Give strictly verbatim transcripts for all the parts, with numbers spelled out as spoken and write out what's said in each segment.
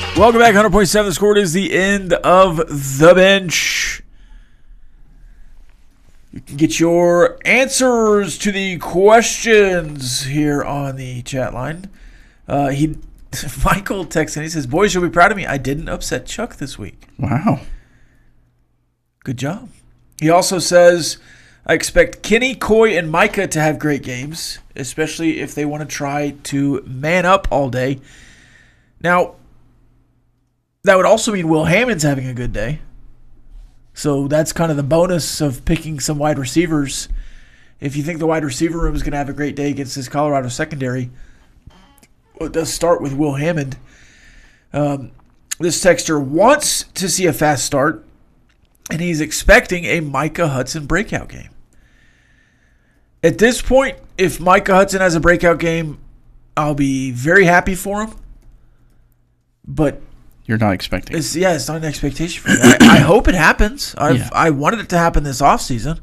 Welcome back, one hundred point seven. The Score. It is the end of the bench. You can get your answers to the questions here on the chat line. Uh, he, Michael texts and he says, "Boys, you'll be proud of me. I didn't upset Chuck this week." Wow. Good job. He also says, "I expect Kenny, Coy, and Micah to have great games, especially if they want to try to man up all day." Now, that would also mean Will Hammond's having a good day. So that's kind of the bonus of picking some wide receivers. If you think the wide receiver room is going to have a great day against this Colorado secondary, well, it does start with Will Hammond. Um, this texter wants to see a fast start, and he's expecting a Micah Hudson breakout game. At this point, if Micah Hudson has a breakout game, I'll be very happy for him. But you're not expecting it's, yeah, it's not an expectation for me. I, I hope it happens. I've, yeah. I wanted it to happen this offseason.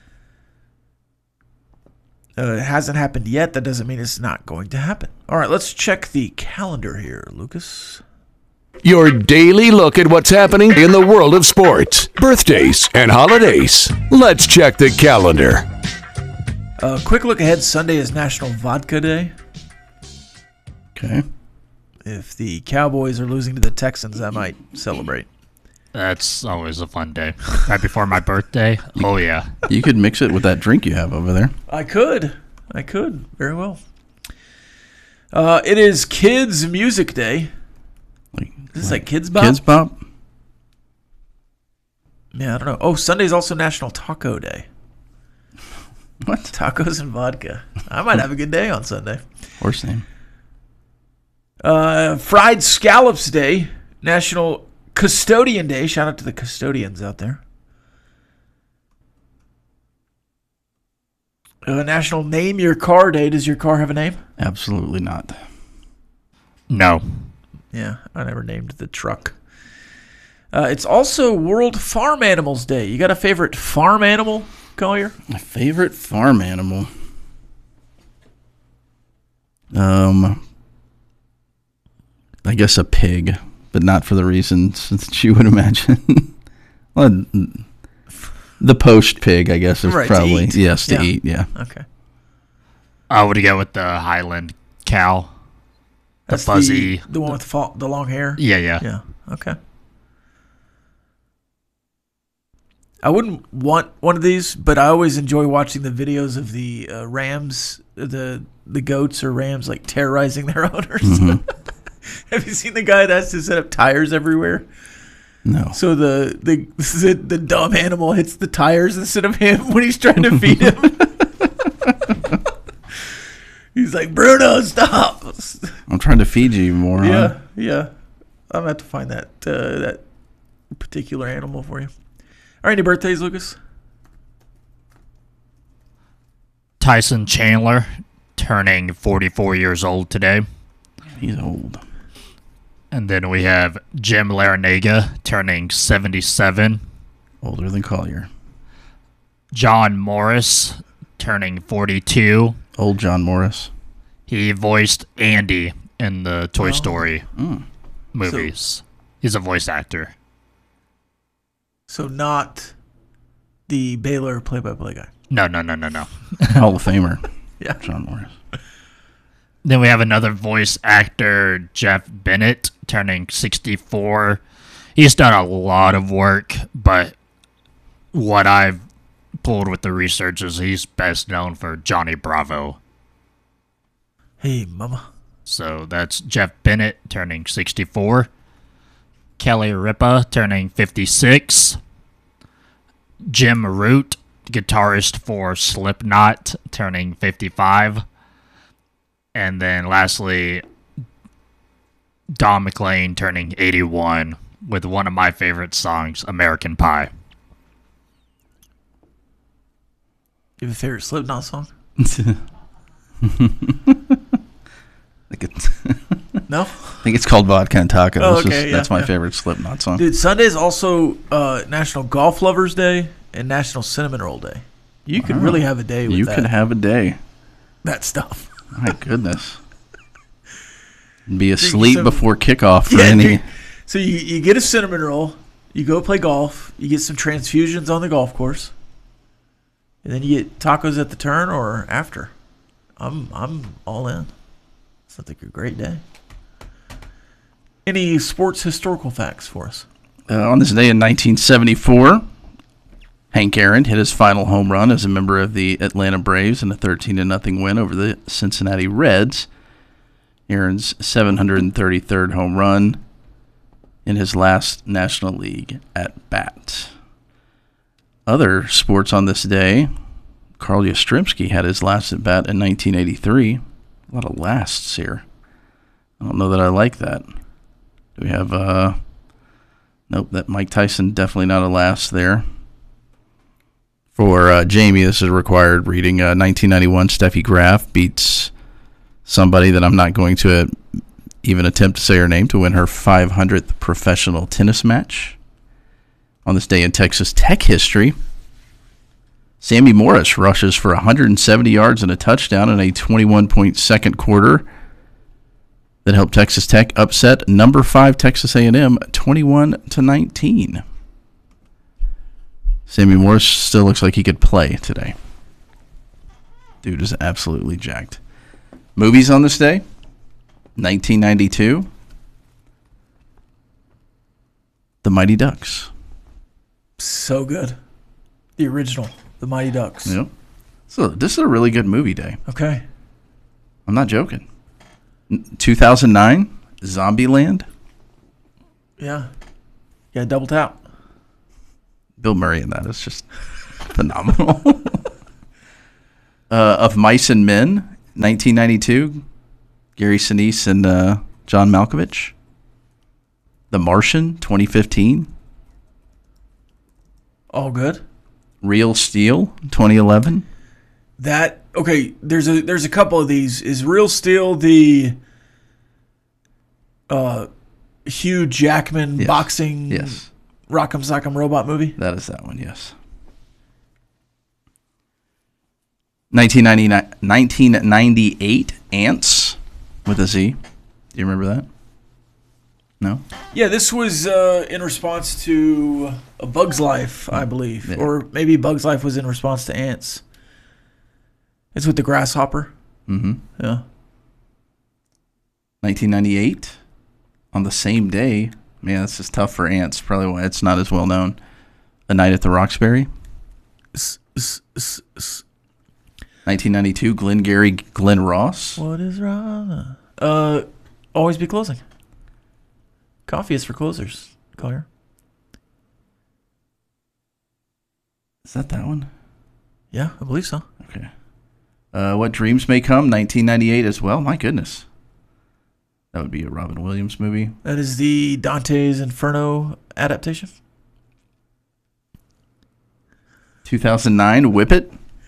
Uh, it hasn't happened yet. That doesn't mean it's not going to happen. All right, let's check the calendar here, Lucas. Your daily look at what's happening in the world of sports, birthdays, and holidays. Let's check the calendar. A uh, quick look ahead. Sunday is National Vodka Day. Okay. If the Cowboys are losing to the Texans, I might celebrate. That's always a fun day. Right before my birthday. Oh, yeah. You could mix it with that drink you have over there. I could. I could. Very well. Uh, it is Kids Music Day. Like, is this like, like Kids Bop? Kids Bop? Yeah, I don't know. Oh, Sunday's also National Taco Day. What? Tacos and vodka. I might have a good day on Sunday. Horse name. Uh, Fried Scallops Day, National Custodian Day. Shout out to the custodians out there. Uh, National Name Your Car Day. Does your car have a name? Absolutely not. No. Yeah, I never named the truck. Uh, it's also World Farm Animals Day. You got a favorite farm animal, Collier? My favorite farm animal? Um... I guess a pig, but not for the reasons that you would imagine. Well, the post pig, I guess, is right, probably to yes to yeah. eat. Yeah. Okay. I would go with the Highland cow. The That's fuzzy. The, the one with the, fa- the long hair? Yeah, yeah. Yeah, okay. I wouldn't want one of these, but I always enjoy watching the videos of the uh, rams, the the goats or rams, like terrorizing their owners. Mm-hmm. Have you seen the guy that has to set up tires everywhere? No. So the the the, the dumb animal hits the tires instead of him when he's trying to feed him. He's like, "Bruno, stop!" I'm trying to feed you more. Yeah, huh? yeah. I'm gonna have to find that uh, that particular animal for you. All right, any birthdays, Lucas? Tyson Chandler turning forty-four years old today. He's old. And then we have Jim Larinaga turning seventy-seven. Older than Collier. John Morris turning forty-two. Old John Morris. He voiced Andy in the Toy Oh. Story Mm. movies. So, he's a voice actor. So not the Baylor play-by-play guy. No, no, no, no, no. Hall of Famer. Yeah. John Morris. Then we have another voice actor, Jeff Bennett, turning sixty-four. He's done a lot of work, but what I've pulled with the research is he's best known for Johnny Bravo. Hey, mama. So that's Jeff Bennett turning sixty-four. Kelly Ripa turning fifty-six. Jim Root, guitarist for Slipknot, turning fifty-five. And then lastly, Don McLean turning eighty-one with one of my favorite songs, American Pie. You have a favorite Slipknot song? think it's No? I think it's called Vodka and Tacos. Oh, okay, Just- yeah, that's my yeah. favorite Slipknot song. Dude, Sunday's also uh, National Golf Lovers Day and National Cinnamon Roll Day. You could Wow. really have a day with You that, could have a day. that stuff. My goodness. Be asleep some- before kickoff for Yeah, any. drink, So you, you get a cinnamon roll, you go play golf, you get some transfusions on the golf course, and then you get tacos at the turn or after. I'm I'm all in. Sounds like a great day. Any sports historical facts for us? Uh, on this day in nineteen seventy-four, Hank Aaron hit his final home run as a member of the Atlanta Braves in a thirteen to nothing win over the Cincinnati Reds. Aaron's seven hundred thirty-third home run in his last National League at bat. Other sports on this day, Carl Yastrzemski had his last at bat in nineteen eighty-three. A lot of lasts here. I don't know that I like that. Do we have, uh, nope, that Mike Tyson, definitely not a last there. For uh, Jamie, this is required reading. Uh, nineteen ninety-one, Steffi Graf beats somebody that I'm not going to even attempt to say her name to win her five hundredth professional tennis match. On this day in Texas Tech history, Sammy Morris rushes for one hundred seventy yards and a touchdown in a twenty-one point second quarter that helped Texas Tech upset number five Texas A and M twenty-one to nineteen. Sammy Morris still looks like he could play today. Dude is absolutely jacked. Movies on this day, nineteen ninety-two, The Mighty Ducks. So good. The original, The Mighty Ducks. Yep. So this is a really good movie day. Okay. I'm not joking. two thousand nine, Zombieland. Yeah. Yeah, double tap. Bill Murray in that is just phenomenal. uh, Of Mice and Men, nineteen ninety-two, Gary Sinise and uh, John Malkovich. The Martian, twenty fifteen. All good. Real Steel, twenty eleven. That okay, there's a there's a couple of these. Is Real Steel the uh Hugh Jackman Yes. boxing Yes, Rock'em Sock'em Robot movie? that is that one, yes. nineteen ninety-nine, nineteen ninety-eight, Ants with a Z. Do you remember that? No? Yeah, this was uh, in response to A Bug's Life, I believe. Yeah. Or maybe Bug's Life was in response to Ants. It's with the grasshopper. Mm-hmm. Yeah. nineteen ninety-eight, on the same day. Man, this is tough for Ants. Probably why it's not as well known. A Night at the Roxbury. S- s- s- s- nineteen ninety-two, Glengarry Glen Ross. What is wrong? Uh, Always Be Closing. Coffee is for closers, Collier. Is that that one? Yeah, I believe so. Okay. Uh, What Dreams May Come, nineteen ninety-eight as well. My goodness. That would be a Robin Williams movie. That is the Dante's Inferno adaptation. two thousand nine, Whip It.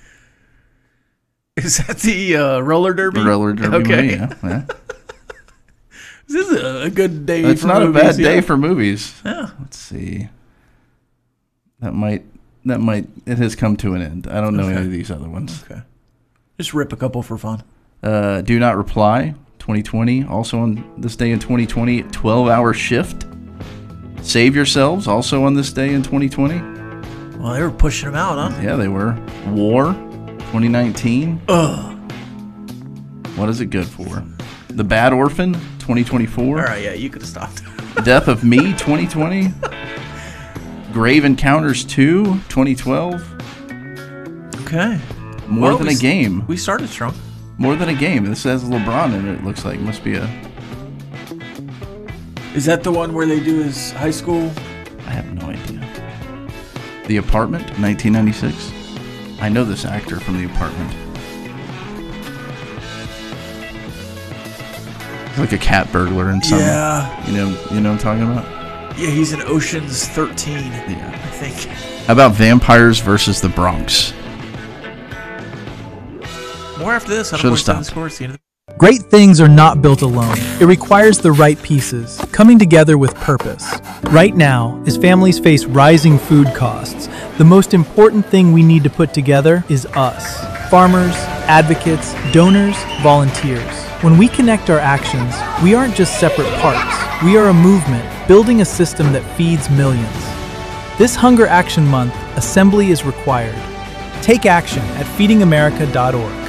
Is that the uh, roller derby? Roller Derby Okay. movie, yeah. yeah. This is a, a good day. It's for not movies, a bad day yeah. for movies. Yeah. Let's see. That might, that might, it has come to an end. I don't know Okay. any of these other ones. Okay. Just rip a couple for fun. Uh, Do Not Reply, twenty twenty. Also on this day in twenty twenty, twelve hour Shift. Save Yourselves, also on this day in twenty twenty. Well, they were pushing them out, huh? Yeah, they were. War, twenty nineteen. Ugh. What is it good for? The Bad Orphan, twenty twenty-four. All right, yeah, you could have stopped. Death of Me, twenty twenty. Grave Encounters two, twenty twelve. Okay. More Well, Than we a s- Game. We started strong. More Than a Game. This has LeBron in it, it looks like. Must be a... Is that the one where they do his high school? I have no idea. The Apartment, nineteen ninety-six. I know this actor from The Apartment. He's like a cat burglar in some... Yeah. You know, you know what I'm talking about? Yeah, he's in Ocean's thirteen, Yeah. I think. How about Vampires versus the Bronx? More after this. I Should've don't stopped. Score, it's the end of the- Great things are not built alone. It requires the right pieces, coming together with purpose. Right now, as families face rising food costs, the most important thing we need to put together is us. Farmers, advocates, donors, volunteers. When we connect our actions, we aren't just separate parts. We are a movement, building a system that feeds millions. This Hunger Action Month, assembly is required. Take action at feeding america dot org.